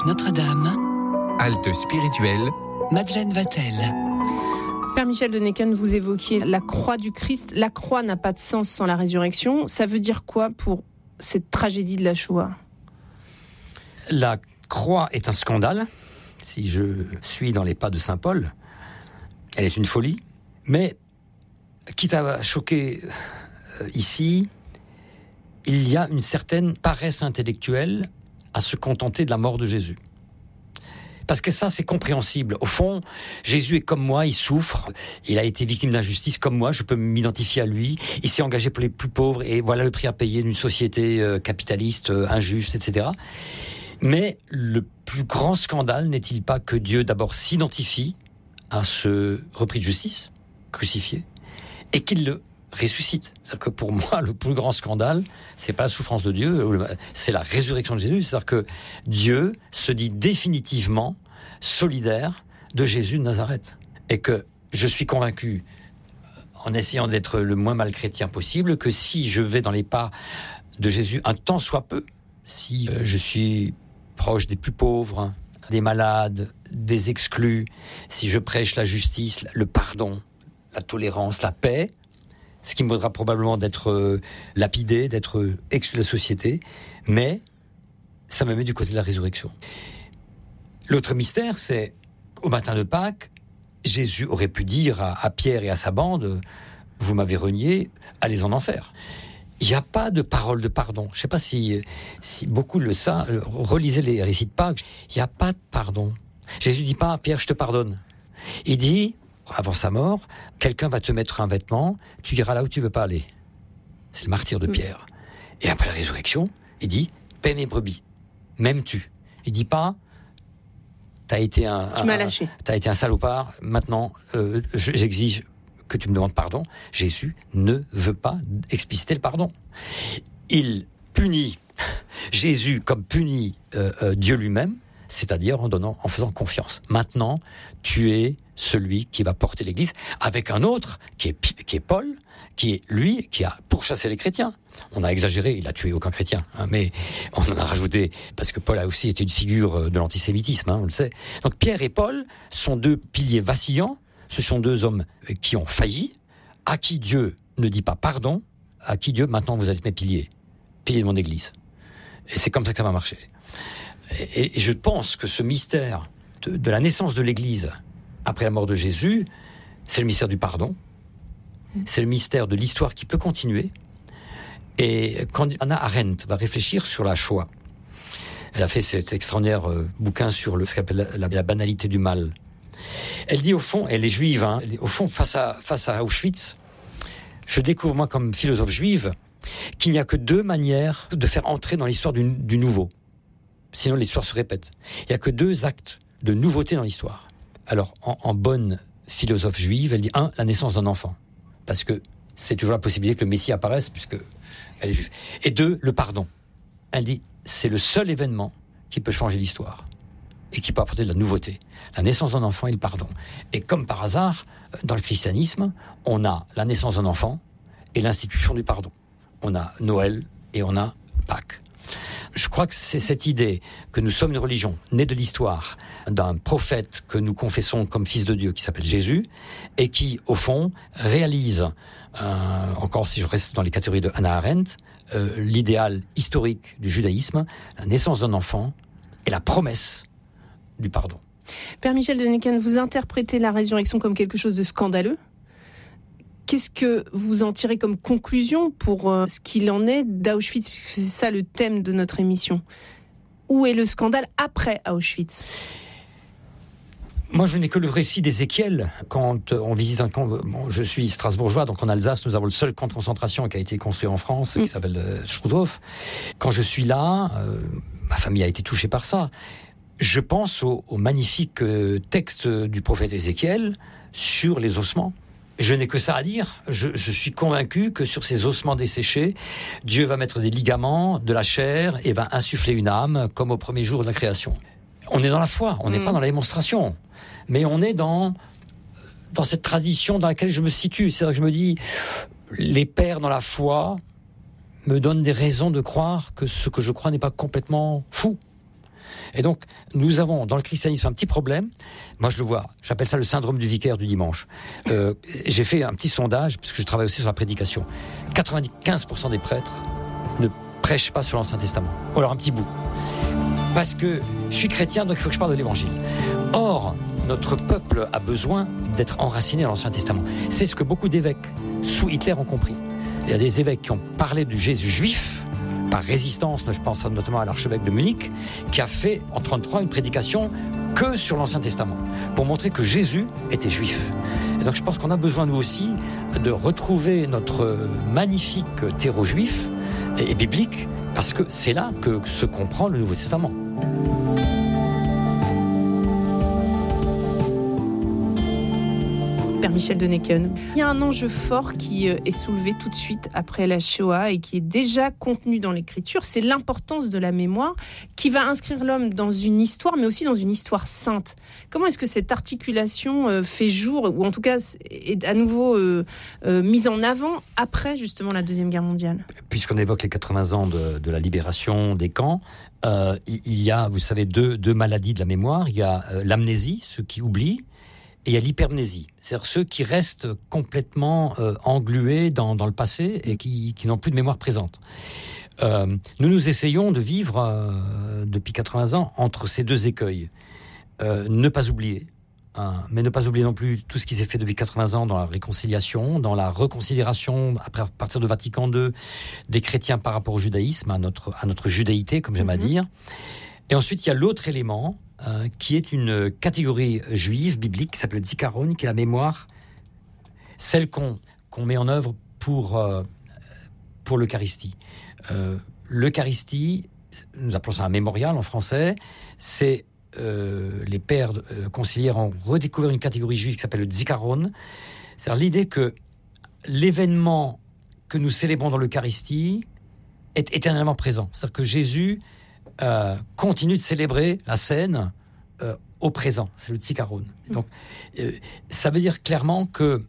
Notre-Dame. Halte spirituelle. Madeleine Vatel. Père Michel de Necken, vous évoquiez la croix du Christ. La croix n'a pas de sens sans la résurrection. Ça veut dire quoi pour cette tragédie de la Shoah ? La croix est un scandale. Si je suis dans les pas de Saint Paul, elle est une folie. Mais, quitte à choquer ici, il y a une certaine paresse intellectuelle à se contenter de la mort de Jésus. Parce que ça, c'est compréhensible. Au fond, Jésus est comme moi, il souffre, il a été victime d'injustice comme moi, je peux m'identifier à lui, il s'est engagé pour les plus pauvres, et voilà le prix à payer d'une société capitaliste, injuste, etc. Mais le plus grand scandale n'est-il pas que Dieu d'abord s'identifie à ce repris de justice, crucifié, et qu'il le ressuscite. C'est-à-dire que pour moi, le plus grand scandale, c'est pas la souffrance de Dieu, c'est la résurrection de Jésus. C'est-à-dire que Dieu se dit définitivement solidaire de Jésus de Nazareth. Et que je suis convaincu, en essayant d'être le moins mal chrétien possible, que si je vais dans les pas de Jésus un tant soit peu, si je suis proche des plus pauvres, des malades, des exclus, si je prêche la justice, le pardon, la tolérance, la paix, ce qui me vaudra probablement d'être lapidé, d'être exclu de la société, mais ça me met du côté de la résurrection. L'autre mystère, c'est, au matin de Pâques, Jésus aurait pu dire à Pierre et à sa bande, « Vous m'avez renié, allez en enfer ». Il n'y a pas de parole de pardon. Je ne sais pas si beaucoup le savent, relisez les récits de Pâques, il n'y a pas de pardon. Jésus ne dit pas « Pierre, je te pardonne ». Il dit, avant sa mort, quelqu'un va te mettre un vêtement, tu iras là où tu ne veux pas aller. C'est le martyre de Pierre. Et après la résurrection, il dit, paie mes brebis, m'aimes-tu ? Il ne dit pas, t'as été un salopard, maintenant j'exige que tu me demandes pardon. Jésus ne veut pas expliciter le pardon. Il punit Jésus comme punit Dieu lui-même, c'est-à-dire en faisant confiance. Maintenant, tu es celui qui va porter l'Église, avec un autre qui est Paul, qui est lui qui a pourchassé les chrétiens. On a exagéré, il a tué aucun chrétien, mais on en a rajouté, parce que Paul a aussi été une figure de l'antisémitisme, on le sait. Donc Pierre et Paul sont deux piliers vacillants, ce sont deux hommes qui ont failli, à qui Dieu ne dit pas pardon, à qui Dieu, maintenant vous êtes mes piliers de mon Église. Et c'est comme ça que ça va marcher. Et je pense que ce mystère de la naissance de l'Église après la mort de Jésus, c'est le mystère du pardon, c'est le mystère de l'histoire qui peut continuer. Et quand Hannah Arendt va réfléchir sur la Shoah, elle a fait cet extraordinaire bouquin sur ce qu'elle appelle la banalité du mal. Elle dit au fond, elle est juive, au fond face à Auschwitz, je découvre moi comme philosophe juive qu'il n'y a que deux manières de faire entrer dans l'histoire du nouveau. Sinon l'histoire se répète. Il n'y a que deux actes de nouveauté dans l'histoire. Alors, en bonne philosophe juive, elle dit, la naissance d'un enfant. Parce que c'est toujours la possibilité que le Messie apparaisse, puisque elle est juive. Et 2, le pardon. Elle dit, c'est le seul événement qui peut changer l'histoire et qui peut apporter de la nouveauté. La naissance d'un enfant et le pardon. Et comme par hasard, dans le christianisme, on a la naissance d'un enfant et l'institution du pardon. On a Noël et on a Pâques. Je crois que c'est cette idée que nous sommes une religion née de l'histoire d'un prophète que nous confessons comme fils de Dieu, qui s'appelle Jésus, et qui, au fond, réalise, encore si je reste dans les catégories de Hannah Arendt, l'idéal historique du judaïsme, la naissance d'un enfant et la promesse du pardon. Père Michel de Necken, vous interprétez la résurrection comme quelque chose de scandaleux. Qu'est-ce que vous en tirez comme conclusion pour ce qu'il en est d'Auschwitz, puisque c'est ça le thème de notre émission. Où est le scandale après Auschwitz ? Moi, je n'ai que le récit d'Ézéchiel. Quand on visite un camp, je suis strasbourgeois, donc en Alsace, nous avons le seul camp de concentration qui a été construit en France, qui s'appelle Struthof. Quand je suis là, ma famille a été touchée par ça. Je pense au magnifique texte du prophète Ézéchiel sur les ossements. Je n'ai que ça à dire. Je suis convaincu que sur ces ossements desséchés, Dieu va mettre des ligaments, de la chair, et va insuffler une âme, comme au premier jour de la création. On est dans la foi, on n'est pas dans la démonstration. Mais on est dans cette tradition dans laquelle je me situe. C'est-à-dire que je me dis, les pères dans la foi me donnent des raisons de croire que ce que je crois n'est pas complètement fou. Et donc, nous avons dans le christianisme un petit problème. Moi, je le vois. J'appelle ça le syndrome du vicaire du dimanche. J'ai fait un petit sondage, parce que je travaille aussi sur la prédication. 95% des prêtres ne prêchent pas sur l'Ancien Testament. Ou alors un petit bout. Parce que je suis chrétien, donc il faut que je parle de l'Évangile. Or, notre peuple a besoin d'être enraciné dans l'Ancien Testament. C'est ce que beaucoup d'évêques sous Hitler ont compris. Il y a des évêques qui ont parlé du Jésus juif, par résistance, je pense notamment à l'archevêque de Munich, qui a fait en 1933 une prédication que sur l'Ancien Testament, pour montrer que Jésus était juif. Et donc je pense qu'on a besoin, nous aussi, de retrouver notre magnifique terreau juif et biblique, parce que c'est là que se comprend le Nouveau Testament. Père Michel Donneken, il y a un enjeu fort qui est soulevé tout de suite après la Shoah et qui est déjà contenu dans l'Écriture, c'est l'importance de la mémoire qui va inscrire l'homme dans une histoire, mais aussi dans une histoire sainte. Comment est-ce que cette articulation fait jour, ou en tout cas est à nouveau mise en avant après justement la Deuxième Guerre mondiale ? Puisqu'on évoque les 80 ans de la libération des camps, il y a, vous savez, deux maladies de la mémoire. Il y a l'amnésie, ceux qui oublient, et il y a l'hypermnésie, c'est-à-dire ceux qui restent complètement englués dans le passé et qui n'ont plus de mémoire présente. Nous essayons de vivre depuis 80 ans entre ces deux écueils. Ne pas oublier, mais ne pas oublier non plus tout ce qui s'est fait depuis 80 ans dans la réconciliation, dans la reconsidération, à partir de Vatican II, des chrétiens par rapport au judaïsme, à notre judaïté, comme j'aime à dire. Et ensuite, il y a l'autre élément, qui est une catégorie juive, biblique, qui s'appelle le Zikaron, qui est la mémoire, celle qu'on met en œuvre pour l'Eucharistie. L'Eucharistie, nous appelons ça un mémorial en français, c'est les pères conciliaires ont redécouvert une catégorie juive qui s'appelle le Zikaron. C'est-à-dire l'idée que l'événement que nous célébrons dans l'Eucharistie est éternellement présent. C'est-à-dire que Jésus continue de célébrer la scène au présent. C'est le Zikaron. Donc, ça veut dire clairement que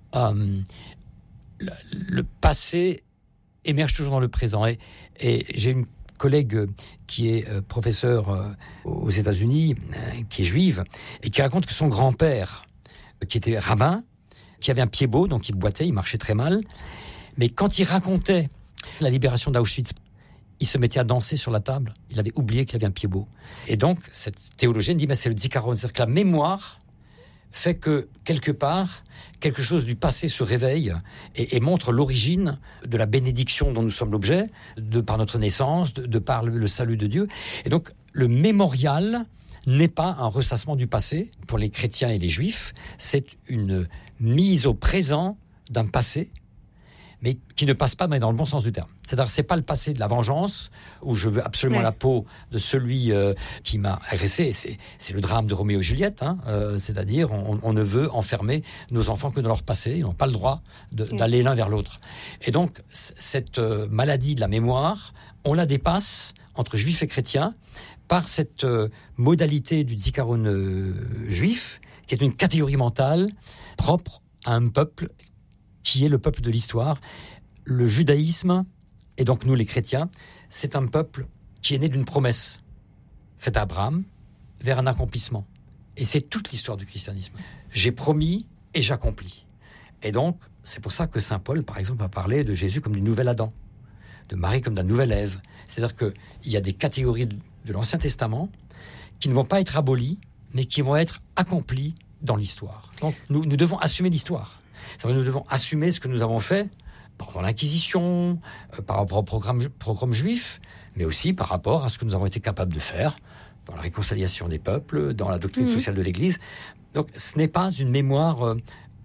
le passé émerge toujours dans le présent. Et j'ai une collègue qui est professeure aux États-Unis, qui est juive, et qui raconte que son grand-père, qui était rabbin, qui avait un pied beau, donc il boitait, il marchait très mal, mais quand il racontait la libération d'Auschwitz, il se mettait à danser sur la table. Il avait oublié qu'il avait un pied beau. Et donc, cette théologienne dit, c'est le Zikaron. C'est-à-dire que la mémoire fait que, quelque part, quelque chose du passé se réveille et montre l'origine de la bénédiction dont nous sommes l'objet, de par notre naissance, de par le salut de Dieu. Et donc, le mémorial n'est pas un ressassement du passé pour les chrétiens et les juifs. C'est une mise au présent d'un passé, mais qui ne passe pas dans le bon sens du terme. C'est-à-dire, c'est pas le passé de la vengeance, où je veux absolument la peau de celui qui m'a agressé. C'est le drame de Roméo et Juliette, c'est-à-dire, on ne veut enfermer nos enfants que dans leur passé, ils n'ont pas le droit d'aller l'un vers l'autre. Et donc, cette maladie de la mémoire, on la dépasse entre juifs et chrétiens par cette modalité du Zikaron juif, qui est une catégorie mentale propre à un peuple qui est le peuple de l'histoire. Le judaïsme, et donc nous les chrétiens, c'est un peuple qui est né d'une promesse faite à Abraham vers un accomplissement. Et c'est toute l'histoire du christianisme. J'ai promis et j'accomplis. Et donc, c'est pour ça que saint Paul, par exemple, a parlé de Jésus comme du nouvel Adam, de Marie comme d'un nouvel Ève. C'est-à-dire qu'il y a des catégories de l'Ancien Testament qui ne vont pas être abolies, mais qui vont être accomplies dans l'histoire. Donc, nous devons assumer l'histoire. Nous devons assumer ce que nous avons fait pendant l'Inquisition, par rapport au programme juif, mais aussi par rapport à ce que nous avons été capables de faire dans la réconciliation des peuples, dans la doctrine sociale de l'Église. Donc, ce n'est pas une mémoire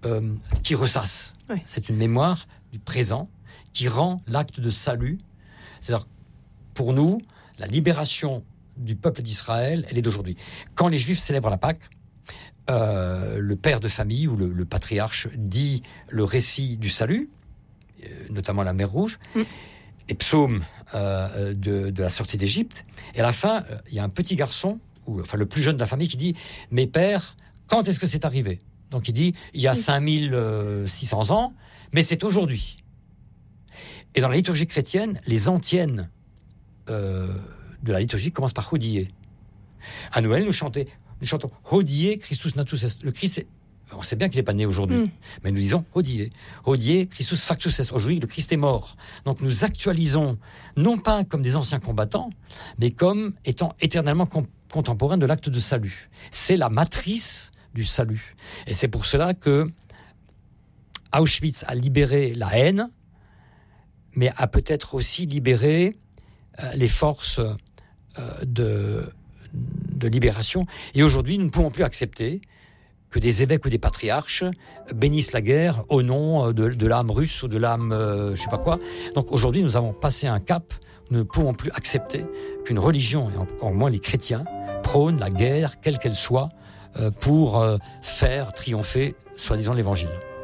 qui ressasse. Oui. C'est une mémoire du présent qui rend l'acte de salut. C'est-à-dire, pour nous, la libération du peuple d'Israël, elle est d'aujourd'hui. Quand les Juifs célèbrent la Pâque, le père de famille ou le patriarche dit le récit du salut, notamment la mer Rouge, les psaumes de la sortie d'Égypte, et à la fin, il y a un petit garçon, le plus jeune de la famille, qui dit « Mais père, quand est-ce que c'est arrivé ?» Donc il dit « Il y a 5600 ans, mais c'est aujourd'hui. » Et dans la liturgie chrétienne, les antiennes de la liturgie commencent par Hodie. À Noël, nous chantons Hodie Christus natus est. Le Christ, on sait bien qu'il n'est pas né aujourd'hui, mais nous disons Hodie Christus factus est. Aujourd'hui, le Christ est mort. Donc nous actualisons, non pas comme des anciens combattants, mais comme étant éternellement contemporains de l'acte de salut. C'est la matrice du salut. Et c'est pour cela que Auschwitz a libéré la haine, mais a peut-être aussi libéré les forces de libération. Et aujourd'hui, nous ne pouvons plus accepter que des évêques ou des patriarches bénissent la guerre au nom de l'âme russe ou de l'âme je ne sais pas quoi. Donc aujourd'hui, nous avons passé un cap. Nous ne pouvons plus accepter qu'une religion, et encore moins les chrétiens, prônent la guerre, quelle qu'elle soit, pour faire triompher, soi-disant, l'évangile.